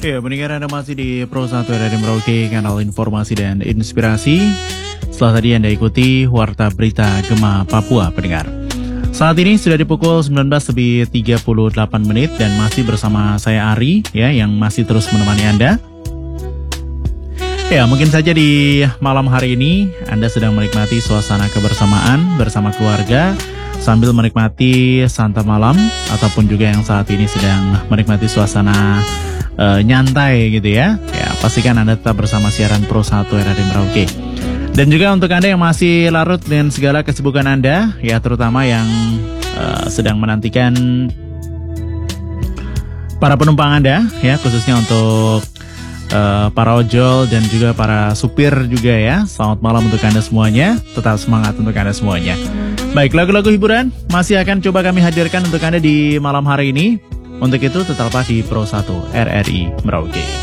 Ya, pendengar Anda masih di Pro 1 RRI Merauke, kanal informasi dan inspirasi. Setelah tadi Anda ikuti Warta Berita Gema Papua, pendengar. Saat ini sudah di pukul 19:38 menit dan masih bersama saya Ari, ya, yang masih terus menemani Anda. Ya, mungkin saja di malam hari ini Anda sedang menikmati suasana kebersamaan bersama keluarga sambil menikmati santap malam, ataupun juga yang saat ini sedang menikmati suasana nyantai gitu ya. Ya, pastikan Anda tetap bersama siaran Pro 1 RRI Merauke. Dan juga untuk Anda yang masih larut dengan segala kesibukan Anda, ya terutama yang sedang menantikan para penumpang Anda, ya khususnya untuk para ojol dan juga para supir juga ya. Selamat malam untuk Anda semuanya, tetap semangat untuk Anda semuanya. Baik, lagu-lagu hiburan masih akan coba kami hadirkan untuk Anda di malam hari ini. Untuk itu tetaplah di Pro 1 RRI Merauke.